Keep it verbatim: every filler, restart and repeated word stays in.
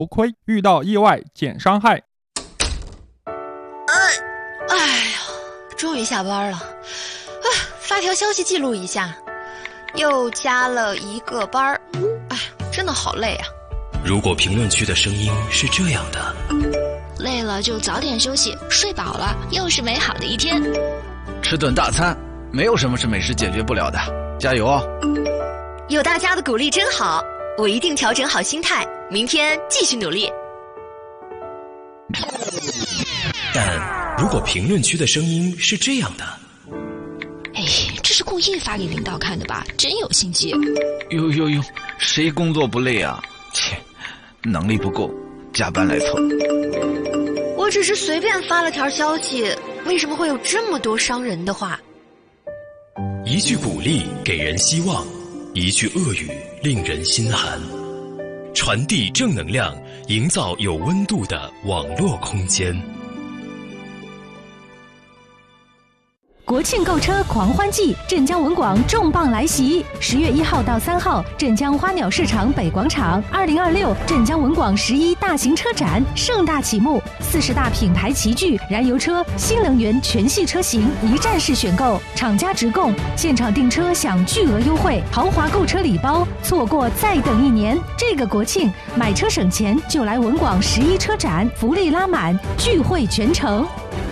头盔，遇到意外减伤害。 哎，哎呀，终于下班了。啊，发条消息记录一下，又加了一个班儿。哎，真的好累啊。 如果评论区的声音是这样的， 累了就早点休息，睡饱了又是美好的一天。 吃顿大餐，没有什么是美食解决不了的，加油哦！ 有大家的鼓励真好，我一定调整好心态，明天继续努力。 但如果评论区的声音是这样的， 哎，这是故意发给领导看的吧？真有心机。 呦呦呦，谁工作不累啊？切，能力不够，加班来凑。 我只是随便发了条消息，为什么会有这么多伤人的话？ 一句鼓励给人希望，一句恶语令人心寒。传递正能量，营造有温度的网络空间。 国庆购车狂欢季，镇江文广重磅来袭！十月一号到三号，镇江花鸟市场北广场，二零二六镇江文广十一大型车展盛大启幕，四十大品牌齐聚，燃油车、新能源全系车型一站式选购，厂家直供，现场订车享巨额优惠，豪华购车礼包，错过再等一年。这个国庆买车省钱，就来文广十一车展，福利拉满，聚会全城。